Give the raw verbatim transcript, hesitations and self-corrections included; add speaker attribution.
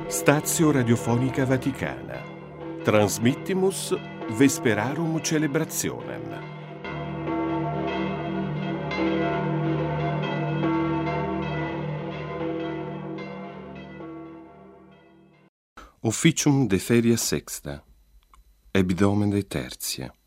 Speaker 1: Stazio Radiofonica Vaticana. Transmittimus Vesperarum Celebrationem. Officium de feria sexta, hebdomene tertia.